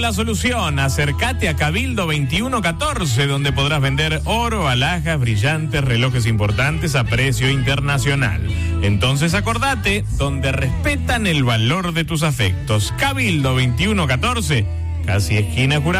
La solución, acércate a Cabildo 2114, donde podrás vender oro, alhajas, brillantes, relojes importantes a precio internacional. Entonces acordate, donde respetan el valor de tus afectos. Cabildo 2114, casi esquina Jurado.